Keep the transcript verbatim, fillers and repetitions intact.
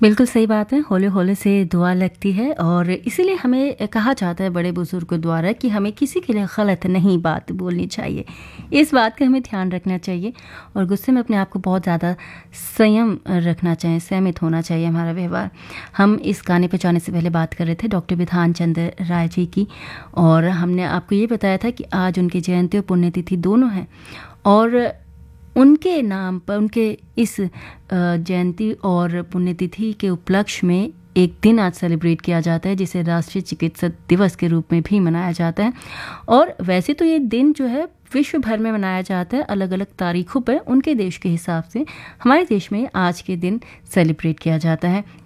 बिल्कुल सही बात है। होले होले से दुआ लगती है और इसीलिए हमें कहा जाता है बड़े बुजुर्गों द्वारा कि हमें किसी के लिए गलत नहीं बात बोलनी चाहिए। इस बात का हमें ध्यान रखना चाहिए और गुस्से में अपने आप को बहुत ज़्यादा संयम रखना चाहिए, संयमित होना चाहिए हमारा व्यवहार। हम इस गाने पे जाने से पहले बात कर रहे थे डॉक्टर बिधान चंद्र राय जी की, और हमने आपको ये बताया था कि आज उनकी जयंती और पुण्यतिथि दोनों हैं, और उनके नाम पर, उनके इस जयंती और पुण्यतिथि के उपलक्ष्य में एक दिन आज सेलिब्रेट किया जाता है जिसे राष्ट्रीय चिकित्सक दिवस के रूप में भी मनाया जाता है। और वैसे तो ये दिन जो है विश्व भर में मनाया जाता है अलग अलग तारीखों पर, उनके देश के हिसाब से। हमारे देश में आज के दिन सेलिब्रेट किया जाता है।